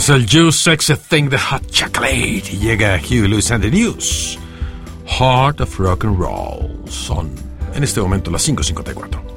Es el You Sexy Thing de Hot Chocolate. Y llega Huey Lewis and the News. Heart of Rock and Roll. Son en este momento las 5:54.